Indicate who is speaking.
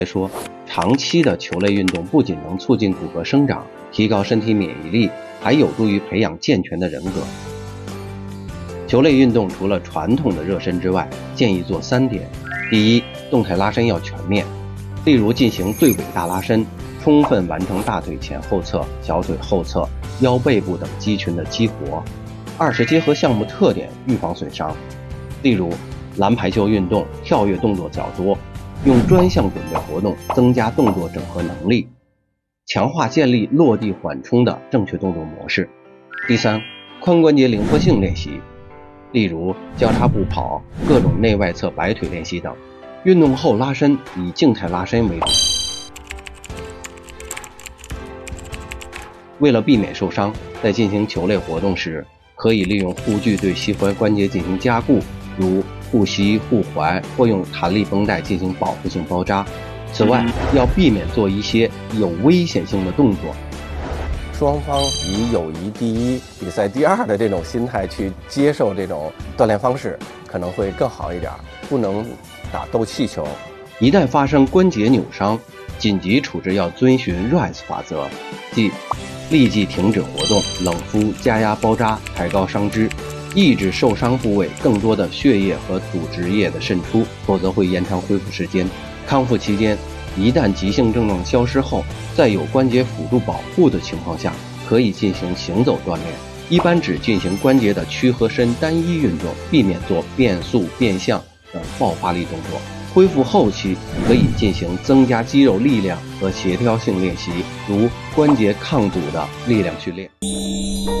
Speaker 1: 长期的球类运动不仅能促进骨骼生长，提高身体免疫力，还有助于培养健全的人格。球类运动除了传统的热身之外，建议做3点。第一，动态拉伸要全面，例如进行对尾大拉伸，充分完成大腿前后侧、小腿后侧、腰背部等肌群的激活。二是结合项目特点预防损伤，例如篮排球运动跳跃动作较多，用专项准备活动增加动作整合能力，强化建立落地缓冲的正确动作模式。第三，髋关节灵活性练习，例如交叉步跑、各种内外侧摆腿练习等。运动后拉伸以静态拉伸为主。为了避免受伤，在进行球类活动时，可以利用护具对膝踝关节进行加固，如护膝、护踝，或用弹力绷带进行保护性包扎。此外，要避免做一些有危险性的动作。
Speaker 2: 双方以友谊第一、比赛第二的这种心态去接受这种锻炼方式，可能会更好一点。不能打斗气球。
Speaker 1: 一旦发生关节扭伤，紧急处置要遵循 RICE 法则，即立即停止活动，冷敷、加压包扎，抬高伤肢，抑制受伤部位更多的血液和组织液的渗出，否则会延长恢复时间。康复期间，一旦急性症状消失后，在有关节辅助保护的情况下，可以进行行走锻炼，一般只进行关节的屈和伸单一运动，避免做变速、变向等爆发力动作。恢复后期可以进行增加肌肉力量和协调性练习，如关节抗阻的力量训练。